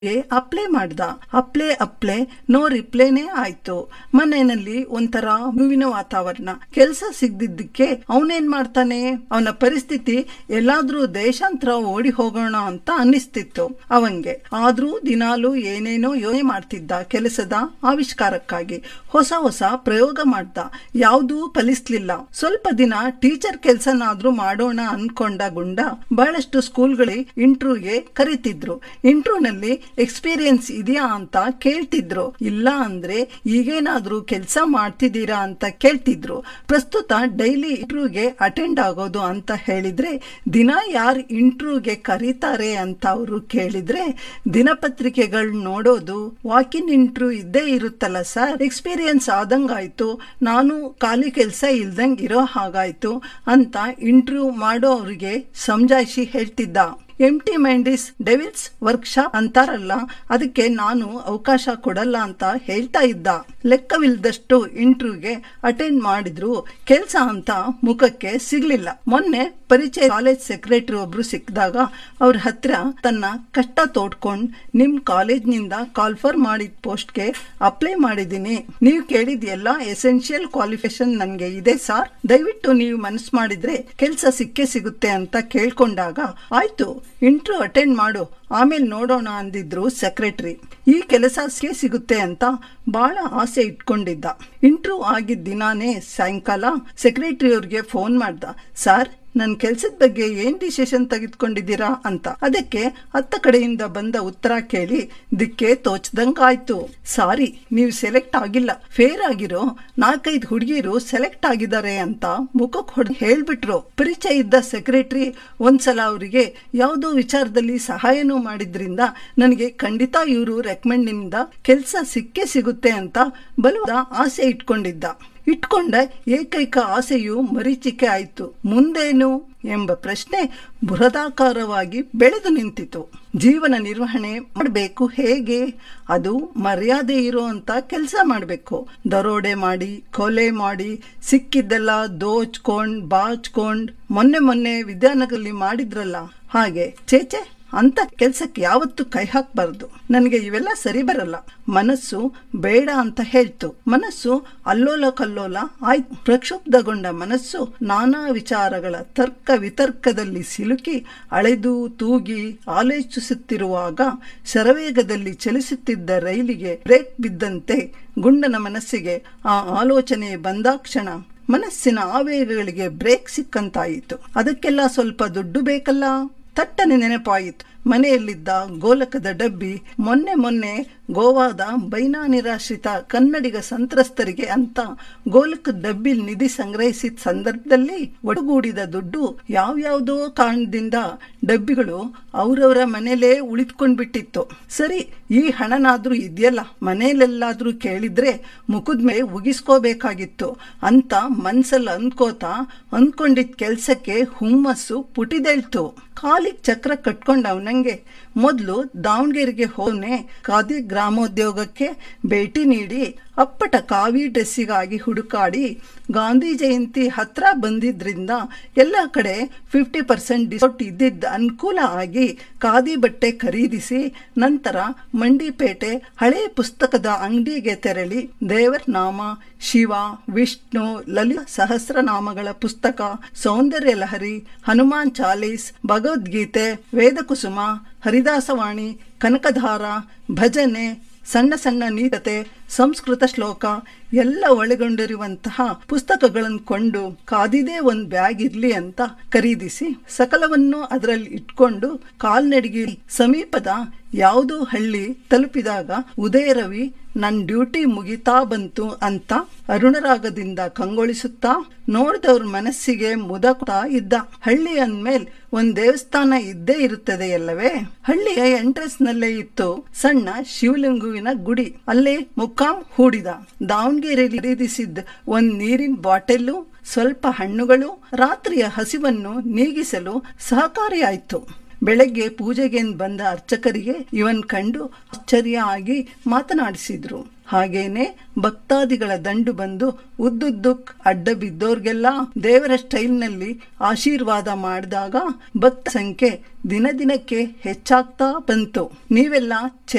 Apply ಮಾಡ್ದ. Apply no ರಿಪ್ಲೈನೇ ಆಯ್ತು. ಮನೆಯಲ್ಲಿ ಒಂಥರ ಹೂವಿನ ವಾತಾವರಣ. ಕೆಲ್ಸ ಸಿಗದಿದ್ದಕ್ಕೆ ಅವನೇನ್ ಮಾಡ್ತಾನೆ, ಅವನ ಪರಿಸ್ಥಿತಿ ಎಲ್ಲಾದ್ರೂ ದೇಶಾಂತರ ಓಡಿ ಹೋಗೋಣ ಅಂತ ಅನ್ನಿಸ್ತಿತ್ತು ಅವಂಗೆ. ಆದ್ರೂ ದಿನಾಲು ಏನೇನೋ ಯೋಚನೆ ಮಾಡ್ತಿದ್ದ ಕೆಲಸದ ಆವಿಷ್ಕಾರಕ್ಕಾಗಿ. ಹೊಸ ಪ್ರಯೋಗ ಮಾಡ್ದ. ಯಾವುದೂ ಫಲಿಸ್ಲಿಲ್ಲ. ಸ್ವಲ್ಪ ದಿನ ಟೀಚರ್ ಕೆಲ್ಸನಾದ್ರೂ ಮಾಡೋಣ ಅನ್ಕೊಂಡ ಗುಂಡ ಬಹಳಷ್ಟು ಸ್ಕೂಲ್ಗಳಿಗೆ ಇಂಟರ್ವ್ಯೂಗೆ ಕರೀತಿದ್ರು. ಇಂಟರ್ವ್ಯೂನಲ್ಲಿ ಎಕ್ಸ್ಪೀರಿಯನ್ಸ್ ಇದೆಯಾ ಅಂತ ಕೇಳ್ತಿದ್ರು. ಇಲ್ಲ ಅಂದ್ರೆ ಈಗೇನಾದ್ರೂ ಕೆಲಸ ಮಾಡ್ತಿದ್ದೀರಾ ಅಂತ ಕೇಳ್ತಿದ್ರು. ಪ್ರಸ್ತುತ ಡೈಲಿ ಇಂಟರ್ವ್ಯೂಗೆ ಅಟೆಂಡ್ ಆಗೋದು ಅಂತ ಹೇಳಿದ್ರೆ ದಿನ ಯಾರು ಇಂಟರ್ವ್ಯೂಗೆ ಕರೀತಾರೆ ಅಂತ ಅವರು ಕೇಳಿದ್ರೆ ದಿನಪತ್ರಿಕೆಗಳು ನೋಡೋದು, ವಾಕಿನ್ ಇಂಟರ್ವ್ಯೂ ಇದ್ದೇ ಇರುತ್ತಲ್ಲ ಸರ್, ಎಕ್ಸ್ಪೀರಿಯನ್ಸ್ ಆದಂಗಾಯ್ತು, ನಾನು ಖಾಲಿ ಕೆಲಸ ಇಲ್ದಂಗ್ ಇರೋ ಹಾಗಾಯ್ತು ಅಂತ ಇಂಟರ್ವ್ಯೂ ಮಾಡೋ ಅವ್ರಿಗೆ ಸಮಜಾಯಿಷಿ ಹೇಳ್ತಿದ್ದ. ಎಂಟಿ ಮೈಂಡ್ ಇಸ್ ಡೆವಿಲ್ಸ್ ವರ್ಕ್ಶಾಪ್ ಅಂತಾರಲ್ಲ, ಅದಕ್ಕೆ ನಾನು ಅವಕಾಶ ಕೊಡಲ್ಲ ಅಂತ ಹೇಳ್ತಾ ಇದ್ದ. ಲೆಕ್ಕವಿಲ್ಲದಷ್ಟು ಇಂಟರ್ವ್ಯೂಗೆ ಅಟೆಂಡ್ ಮಾಡಿದ್ರು ಕೆಲ್ಸ ಅಂತ ಮುಖಕ್ಕೆ ಸಿಗ್ಲಿಲ್ಲ. ಮೊನ್ನೆ ಪರಿಚಯ ಕಾಲೇಜ್ ಸೆಕ್ರೆಟರಿ ಒಬ್ರು ಸಿಕ್ಕಿದಾಗ ಅವ್ರ ಹತ್ರ ತನ್ನ ಕಷ್ಟ ತೋಡ್ಕೊಂಡ್ ನಿಮ್ ಕಾಲೇಜ್ನಿಂದ ಕಾಲ್ಫರ್ ಮಾಡಿದ ಪೋಸ್ಟ್ಗೆ ಅಪ್ಲೈ ಮಾಡಿದೀನಿ. ನೀವು ಕೇಳಿದ ಎಲ್ಲಾ ಎಸೆನ್ಷಿಯಲ್ ಕ್ವಾಲಿಫಿಕೇಶನ್ ನನ್ಗೆ ಇದೆ ಸಾರ್, ದಯವಿಟ್ಟು ನೀವು ಮನಸ್ಸು ಮಾಡಿದ್ರೆ ಕೆಲ್ಸ ಸಿಕ್ಕೇ ಸಿಗುತ್ತೆ ಅಂತ ಕೇಳ್ಕೊಂಡಾಗ ಆಯ್ತು ಇಂಟರ್ವ್ಯೂ ಅಟೆಂಡ್ ಮಾಡು, ಆಮೇಲೆ ನೋಡೋಣ ಅಂದಿದ್ರು ಸೆಕ್ರೆಟರಿ. ಈ ಕೆಲಸ ಸಿಗುತ್ತೆ ಅಂತ ಬಹಳ ಆಸೆ ಇಟ್ಕೊಂಡಿದ್ದ. ಇಂಟರ್ವ್ಯೂ ಆಗಿದ್ದ ದಿನಾನೇ ಸಾಯಂಕಾಲ ಸೆಕ್ರೆಟರಿ ಅವ್ರಿಗೆ ಫೋನ್ ಮಾಡ್ದ. ಸಾರ್, ನನ್ ಕೆಲ್ಸದ ಬಗ್ಗೆ ಏನ್ ಡಿಸಿಷನ್ ತೆಗೆದುಕೊಂಡಿದ್ದೀರಾ ಅಂತ. ಅದಕ್ಕೆ ಹತ್ತ ಕಡೆಯಿಂದ ಬಂದ ಉತ್ತರ ಕೇಳಿ ದಿಕ್ಕೆ ತೋಚದಂಗಾಯ್ತು. ಸಾರಿ, ನೀವು ಸೆಲೆಕ್ಟ್ ಆಗಿಲ್ಲ, ಫೇರ್ ಆಗಿರೋ 4-5 ಹುಡುಗಿರು ಸೆಲೆಕ್ಟ್ ಆಗಿದ್ದಾರೆ ಅಂತ ಮುಖಕ್ಕೆ ಹೊಡೆದು ಹೇಳ್ಬಿಟ್ರು. ಪರಿಚಯ ಇದ್ದ ಸೆಕ್ರೆಟರಿ ಒಂದ್ಸಲ ಅವರಿಗೆ ಯಾವುದೋ ವಿಚಾರದಲ್ಲಿ ಸಹಾಯನೂ ಮಾಡಿದ್ರಿಂದ ನನಗೆ ಖಂಡಿತ ಇವರು ರೆಕಮೆಂಡ್ ನಿಂದ ಕೆಲ್ಸ ಸಿಕ್ಕೇ ಸಿಗುತ್ತೆ ಅಂತ ಬಲವಾದ ಆಸೆ ಇಟ್ಕೊಂಡ ಏಕೈಕ ಆಸೆಯು ಮರೀಚಿಕೆ ಆಯ್ತು. ಮುಂದೇನು ಎಂಬ ಪ್ರಶ್ನೆ ಬೃಹದಾಕಾರವಾಗಿ ಬೆಳೆದು ನಿಂತಿತು. ಜೀವನ ನಿರ್ವಹಣೆ ಮಾಡಬೇಕು ಹೇಗೆ? ಅದು ಮರ್ಯಾದೆ ಇರುವಂತ ಕೆಲಸ ಮಾಡಬೇಕು. ದರೋಡೆ ಮಾಡಿ, ಕೊಲೆ ಮಾಡಿ, ಸಿಕ್ಕಿದ್ದೆಲ್ಲ ಬಾಚ್ಕೊಂಡ್ ಮೊನ್ನೆ ವಿದ್ಯಾನಗರಲ್ಲಿ ಮಾಡಿದ್ರಲ್ಲ ಹಾಗೆ ಚೇಚೆ ಅಂತ ಕೆಲ್ಸಕ್ಕೆ ಯಾವತ್ತೂ ಕೈ ಹಾಕಬಾರ್ದು. ನನಗೆ ಇವೆಲ್ಲ ಸರಿ ಬರಲ್ಲ. ಮನಸ್ಸು ಬೇಡ ಅಂತ ಹೇಳ್ತು. ಮನಸ್ಸು ಅಲ್ಲೋಲ ಕಲ್ಲೋಲ ಆಯ್ತು. ಪ್ರಕ್ಷುಬ್ಧಗೊಂಡ ಮನಸ್ಸು ನಾನಾ ವಿಚಾರಗಳ ತರ್ಕ ವಿತರ್ಕದಲ್ಲಿ ಸಿಲುಕಿ ಅಳೆದು ತೂಗಿ ಆಲೋಚಿಸುತ್ತಿರುವಾಗ ಶರವೇಗದಲ್ಲಿ ಚಲಿಸುತ್ತಿದ್ದ ರೈಲಿಗೆ ಬ್ರೇಕ್ ಬಿದ್ದಂತೆ ಗುಂಡನ ಮನಸ್ಸಿಗೆ ಆ ಆಲೋಚನೆ ಬಂದಾಕ್ಷಣ ಮನಸ್ಸಿನ ಆವೇಗಗಳಿಗೆ ಬ್ರೇಕ್ ಸಿಕ್ಕಂತಾಯಿತು. ಅದಕ್ಕೆಲ್ಲ ಸ್ವಲ್ಪ ದುಡ್ಡು ಬೇಕಲ್ಲ. ತಟ್ಟನೆ ನೆನಪಾಯಿತು. ಮನೆಯಲ್ಲಿದ್ದ ಗೋಲಕದ ಡಬ್ಬಿ ಮೊನ್ನೆ ಗೋವಾದ ಬೈನಾ ನಿರಾಶ್ರಿತ ಕನ್ನಡಿಗ ಸಂತ್ರಸ್ತರಿಗೆ ಅಂತ ಗೋಲಕದ ಡಬ್ಬಿ ನಿಧಿ ಸಂಗ್ರಹಿಸಿದ ಸಂದರ್ಭದಲ್ಲಿ ಒಡಗೂಡಿದ ದುಡ್ಡು ಯಾವ್ಯಾವುದೋ ಕಾರಣದಿಂದ ಡಬ್ಬಿಗಳು ಅವರವರ ಮನೇಲೇ ಉಳಿದುಕೊಂಡ್ಬಿಟ್ಟಿತ್ತು. ಸರಿ, ಈ ಹಣನಾದ್ರೂ ಇದೆಯಲ್ಲ, ಮನೇಲೆಲ್ಲಾದ್ರೂ ಕೇಳಿದ್ರೆ ಮುಖದ ಮೇಲೆ ಉಗಿಸ್ಕೋಬೇಕಾಗಿತ್ತು ಅಂತ ಮನ್ಸಲ್ಲಿ ಅಂದ್ಕೊಂಡಿದ್ದ ಕೆಲ್ಸಕ್ಕೆ ಹುಮ್ಮಸ್ಸು ಪುಟಿದೇಳ್ತು. ಕಾಲಿಗೆ ಚಕ್ರ ಕಟ್ಕೊಂಡವನಂಗೆ ಮೊದಲು ದಾವಣಗೆರೆಗೆ ಹೋನೆ. ಖಾದಿ ಗ್ರಾಮೋದ್ಯೋಗಕ್ಕೆ ಭೇಟಿ ನೀಡಿ ಅಪ್ಪಟ ಕಾವಿ ಡ್ರೆಸ್ಸಿಗಾಗಿ ಹುಡುಕಾಡಿ ಗಾಂಧಿ ಜಯಂತಿ ಹತ್ರ ಬಂದಿದ್ರಿಂದ ಎಲ್ಲ ಕಡೆ 50% ಡಿಸ್ಕೌಂಟ್ ಇದ್ದಿದ್ದ ಅನುಕೂಲ ಆಗಿ ಖಾದಿ ಬಟ್ಟೆ ಖರೀದಿಸಿ ನಂತರ ಮಂಡಿಪೇಟೆ ಹಳೆ ಪುಸ್ತಕದ ಅಂಗಡಿಗೆ ತೆರಳಿ ದೇವರ ನಾಮ, ಶಿವ, ವಿಷ್ಣು, ಲಲಿತ ಸಹಸ್ರನಾಮಗಳ ಪುಸ್ತಕ, ಸೌಂದರ್ಯ ಲಹರಿ, ಹನುಮಾನ್ ಚಾಲೀಸ್, ಭಗವದ್ಗೀತೆ, ವೇದಕುಸುಮ, ಹರಿದಾಸವಾಣಿ, ಕನಕಧಾರ, ಭಜನೆ, ಸಣ್ಣ ನೀತತೆ, ಸಂಸ್ಕೃತ ಶ್ಲೋಕ ಎಲ್ಲ ಒಳಗೊಂಡಿರುವಂತಹ ಪುಸ್ತಕಗಳನ್ನು ಕೊಂಡು ಖಾದಿದೇ ಒಂದು ಬ್ಯಾಗ್ ಇರ್ಲಿ ಅಂತ ಖರೀದಿಸಿ ಸಕಲವನ್ನು ಅದರಲ್ಲಿ ಇಟ್ಕೊಂಡು ಕಾಲ್ನಡಿಗೆ ಸಮೀಪದ ಯಾವುದೋ ಹಳ್ಳಿ ತಲುಪಿದಾಗ ಉದಯರವಿ ನನ್ ಡ್ಯೂಟಿ ಮುಗಿತಾ ಬಂತು ಅಂತ ಅರುಣರಾಗದಿಂದ ಕಂಗೊಳಿಸುತ್ತಾ ನೋಡಿದವ್ರ ಮನಸ್ಸಿಗೆ ಮುದಕ್ತಾ ಇದ್ದ. ಹಳ್ಳಿ ಅಂದ್ಮೇಲ್ ಒಂದ್ ದೇವಸ್ಥಾನ ಇದ್ದೇ ಇರುತ್ತದೆ ಅಲ್ಲವೇ? ಹಳ್ಳಿಯ ಎಂಟ್ರೆನ್ಸ್ ನಲ್ಲೇ ಇತ್ತು ಸಣ್ಣ ಶಿವಲಿಂಗುವಿನ ಗುಡಿ. ಅಲ್ಲೇ ಮುಕ್ಕಾಂ ಹೂಡಿದ. ದಾವಣಗೆರೆಯಲ್ಲಿ ಖರೀದಿಸಿದ್ದ ಒಂದ್ ನೀರಿನ ಬಾಟೆಲ್ಲು, ಸ್ವಲ್ಪ ಹಣ್ಣುಗಳು ರಾತ್ರಿಯ ಹಸಿವನ್ನು ನೀಗಿಸಲು ಸಹಕಾರಿಯಾಯಿತು. ಬೆಳಗ್ಗೆ ಪೂಜೆಗೆಂದು ಬಂದ ಅರ್ಚಕರಿಗೆ ಇವನ್ ಕಂಡು ಆಶ್ಚರ್ಯ ಆಗಿ ಮಾತನಾಡಿಸಿದ್ರು. ಹಾಗೇನೆ ಭಕ್ತಾದಿಗಳ ದಂಡು ಬಂದು ಉದ್ದುದ್ದಕ್ ಅಡ್ಡ ಬಿದ್ದೋರ್ಗೆಲ್ಲ ದೇವರ ಸ್ಟೈಲ್ನಲ್ಲಿ ಆಶೀರ್ವಾದ ಮಾಡಿದಾಗ ಭಕ್ತ ಸಂಖ್ಯೆ ದಿನದಿನಕ್ಕೆ ಹೆಚ್ಚಾಗ್ತಾ ಬಂತು. ನೀವೆಲ್ಲ